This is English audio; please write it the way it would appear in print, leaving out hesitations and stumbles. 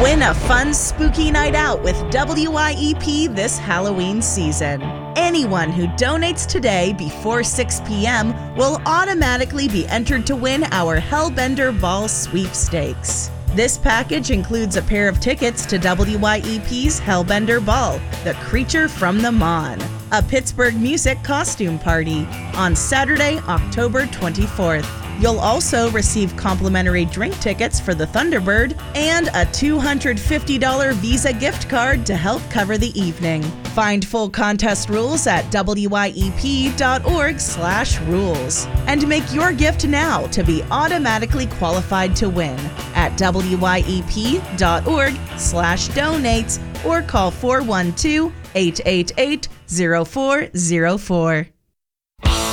Win a fun, spooky night out with WYEP this Halloween season. Anyone who donates today before 6 p.m. will automatically be entered to win our Hellbender Ball sweepstakes. This package includes a pair of tickets to WYEP's Hellbender Ball, The Creature from the Mon, a Pittsburgh music costume party on Saturday, October 24th. You'll also receive complimentary drink tickets for the Thunderbird and a $250 Visa gift card to help cover the evening. Find full contest rules at wyep.org/rules and make your gift now to be automatically qualified to win at wyep.org/donates or call 412-888-0404.